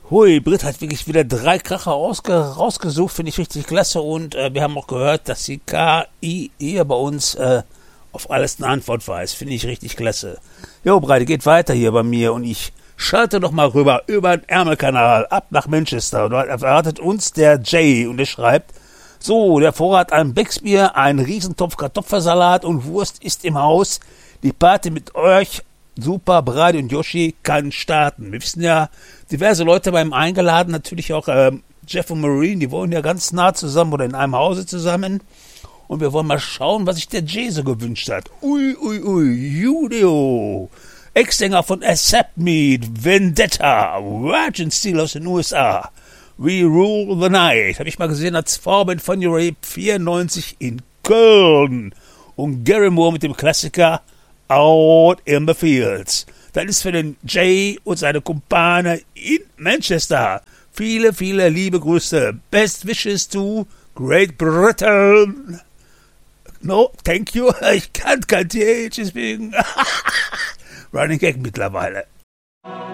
Hui, Britt hat wirklich wieder 3 Kracher rausgesucht, finde ich richtig klasse. Und wir haben auch gehört, dass die KI hier bei uns auf alles eine Antwort weiß. Finde ich richtig klasse. Jo, Breite, geht weiter hier bei mir und ich schalte doch mal rüber über den Ärmelkanal ab nach Manchester. Dort erwartet uns der Jay und er schreibt: So, der Vorrat an Becksbier, ein Riesentopf Kartoffelsalat und Wurst ist im Haus. Die Party mit euch, Super, Brady und Yoshi, kann starten. Wir wissen ja, diverse Leute beim eingeladen, natürlich auch Jeff und Maureen, die wohnen ja ganz nah zusammen oder in einem Hause zusammen. Und wir wollen mal schauen, was sich der Jay so gewünscht hat. Judeo, Ex-Sänger von Accept Me, Vendetta, Virgin Steel aus den USA. We Rule the Night, habe ich mal gesehen als Vorband von Rape 94 in Köln. Und Gary Moore mit dem Klassiker Out in the Fields. Das ist für den Jay und seine Kumpane in Manchester. Viele, viele liebe Grüße. Best wishes to Great Britain. No, thank you. Ich kann kein TH, deswegen Running Gag mittlerweile.